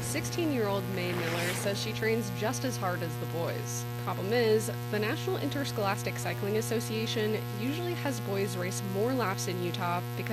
16-year-old Mae Miller says she trains just as hard as the boys. Problem is, the National Interscholastic Cycling Association usually has boys race more laps in Utah because